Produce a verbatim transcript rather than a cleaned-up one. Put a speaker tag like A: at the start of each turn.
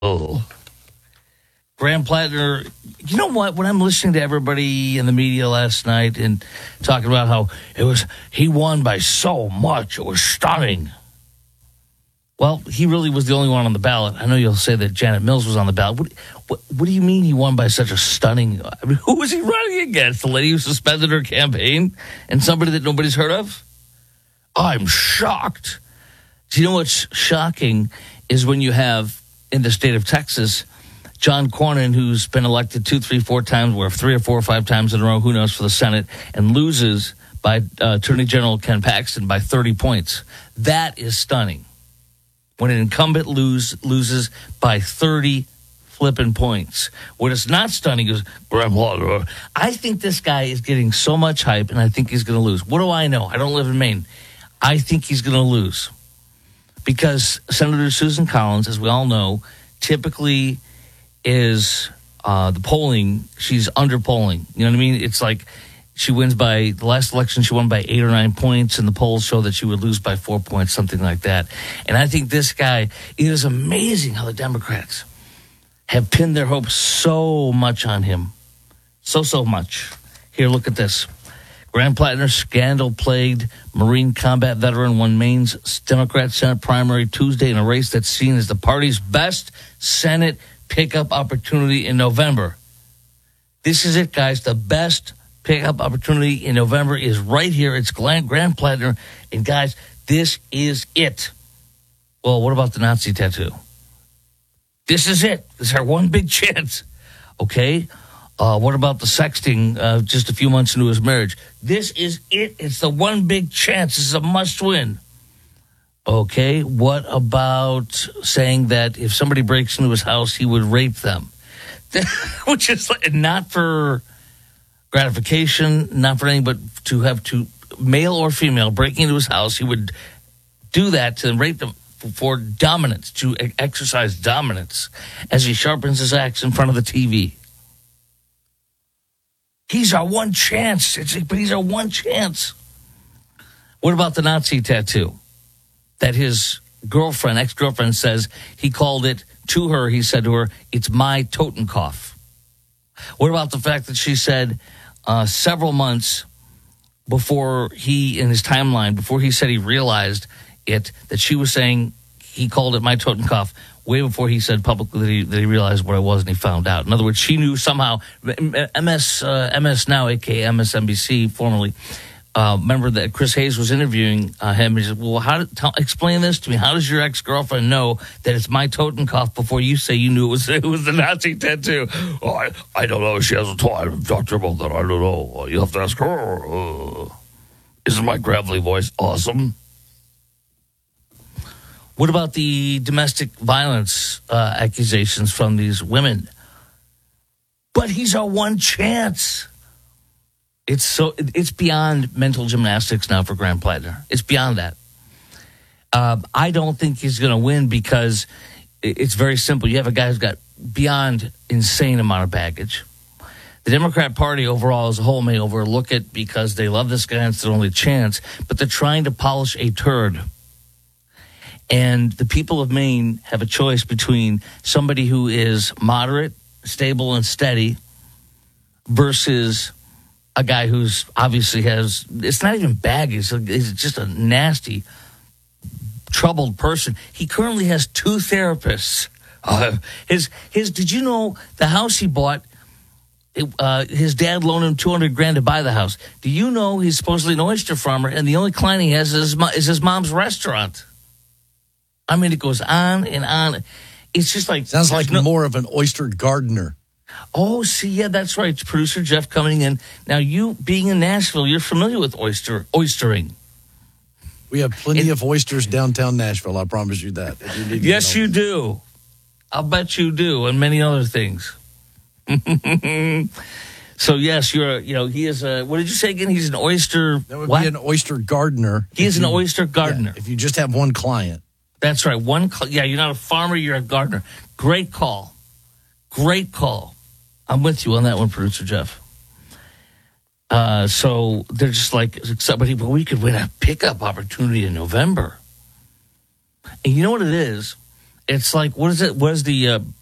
A: Oh. Graham Plattner, you know what? When I'm listening to everybody in the media last night and talking about how it was, he won by so much, it was stunning. Well, he really was the only one on the ballot. I know you'll say that Janet Mills was on the ballot. What, what, what do you mean he won by such a stunning? I mean, who was he running against? The lady who suspended her campaign and somebody that nobody's heard of? I'm shocked. Do you know what's shocking is when you have in the state of Texas, John Cornyn, who's been elected two, three, four times, or three or four or five times in a row, who knows, for the Senate, and loses by uh, Attorney General Ken Paxton by thirty points. That is stunning. When an incumbent lose, loses by thirty flipping points. What is not stunning is Graham Plattner. I think this guy is getting so much hype, and I think he's going to lose. What do I know? I don't live in Maine. I think he's going to lose because Senator Susan Collins, as we all know, typically is uh, the polling, she's under polling. You know what I mean? It's like she wins by, the last election she won by eight or nine points, and the polls show that she would lose by four points, something like that. And I think this guy, it is amazing how the Democrats have pinned their hopes so much on him. So, so much. Here, look at this. Graham Plattner, scandal-plagued Marine combat veteran, won Maine's Democrat Senate primary Tuesday in a race that's seen as the party's best Senate pickup opportunity in November. This is it, guys. The best pickup opportunity in November is right here. It's Graham Plattner. And, guys, this is it. Well, what about the Nazi tattoo? This is it. This is our one big chance. Okay? Uh, what about the sexting uh, just a few months into his marriage? This is it. It's the one big chance. This is a must-win. Okay, what about saying that if somebody breaks into his house, he would rape them? Which is like, not for gratification, not for anything, but to have to, male or female, breaking into his house, he would do that to rape them for dominance, to exercise dominance as he sharpens his axe in front of the T V. He's our one chance, it's, but he's our one chance. What about the Nazi tattoo? That his girlfriend, ex-girlfriend, says he called it to her. He said to her, "It's my Totenkopf." What about the fact that she said uh, several months before he, in his timeline, before he said he realized it, that she was saying he called it my Totenkopf way before he said publicly that he, that he realized what it was and he found out. In other words, she knew somehow. M S uh, M S Now, a k a. M S N B C, formerly, Uh, remember that Chris Hayes was interviewing uh, him. He said, well, how did, tell, explain this to me. How does your ex-girlfriend know that it's my Totenkopf before you say you knew it was, it was the Nazi tattoo? Oh, I, I don't know. She hasn't told. I've talked to her about that. I don't know. You have to ask her. Uh, isn't my gravelly voice awesome? What about the domestic violence uh, accusations from these women? But he's our one chance. It's so it's beyond mental gymnastics now for Graham Plattner. It's beyond that. Uh, I don't think he's going to win because it's very simple. You have a guy who's got beyond insane amount of baggage. The Democrat Party overall as a whole may overlook it because they love this guy and it's their only chance, but they're trying to polish a turd. And the people of Maine have a choice between somebody who is moderate, stable, and steady versus a guy who's obviously has, it's not even baggage, he's just a nasty, troubled person. He currently has two therapists. Uh, his, his, did you know the house he bought, it, uh, his dad loaned him two hundred grand to buy the house. Do you know he's supposedly an oyster farmer and the only client he has is his, is his mom's restaurant? I mean, it goes on and on. It's just like...
B: Sounds like no, more of an oyster gardener.
A: Oh, see, yeah, that's right. It's producer Jeff coming in. Now, you being in Nashville, you're familiar with oyster oystering.
B: We have plenty it, of oysters downtown Nashville, I promise you that. You
A: yes, you do. I'll bet you do, and many other things. So, yes, you're, you know, he is a, what did you say again? He's an oyster...
B: That would
A: what?
B: be an oyster gardener.
A: He is
B: you,
A: an oyster gardener.
B: Yeah, if you just have one client.
A: That's right. One, yeah, you're not a farmer, you're a gardener. Great call. Great call. I'm with you on that one, producer Jeff. Uh, so they're just like, somebody, but we could win a pickup opportunity in November. And you know what it is? It's like, what is it? What is the uh,